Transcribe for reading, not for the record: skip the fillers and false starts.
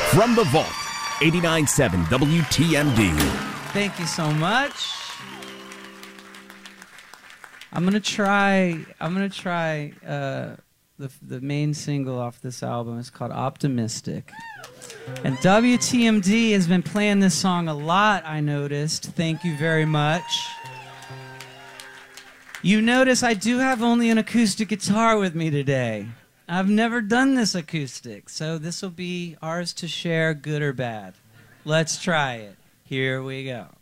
From the vault, 89.7 WTMD. Thank you so much. I'm gonna try the main single off this album. It's called Optimistic. And WTMD has been playing this song a lot, I noticed. Thank you very much. You notice I do have only an acoustic guitar with me today. I've never done this acoustic, so this will be ours to share, good or bad. Let's try it. Here we go.